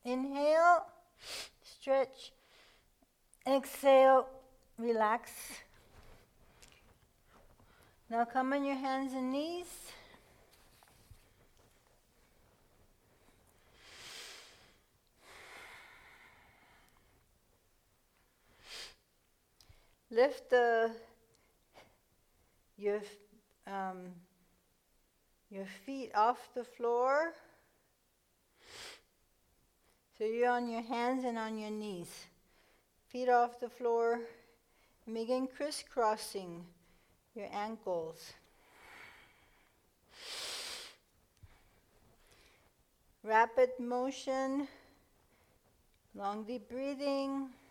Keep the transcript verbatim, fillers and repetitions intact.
Inhale, stretch. Exhale, relax. Now come on your hands and knees. Lift the your um, your feet off the floor. So you're on your hands and on your knees. Feet off the floor. And begin crisscrossing your ankles. Rapid motion. Long deep breathing.